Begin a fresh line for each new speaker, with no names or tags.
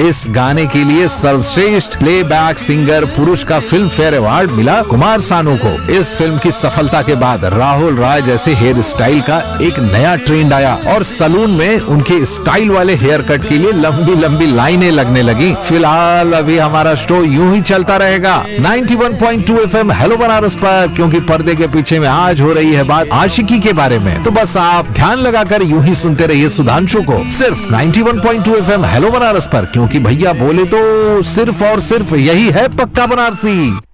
इस गाने के लिए सर्वश्रेष्ठ प्लेबैक सिंगर पुरुष का फिल्म फेयर अवार्ड मिला कुमार सानू को। इस फिल्म की सफलता के बाद राहुल राय जैसे हेयर स्टाइल का एक नया ट्रेंड आया और सलून में उनके स्टाइल वाले हेयर कट के लिए लंबी लंबी लाइनें लगने लगी। फिलहाल अभी हमारा शो यूं ही चलता रहेगा 91.2 FM हेलो बनारस पर, क्योंकि पर्दे के पीछे में आज हो रही है बात आशिकी के बारे में। तो बस आप ध्यान लगाकर यूं ही सुनते रहिए सुधांशु को सिर्फ 91.2 FM हेलो बनारस पर, क्योंकि भैया बोले तो सिर्फ और सिर्फ यही है पक्का बनारसी।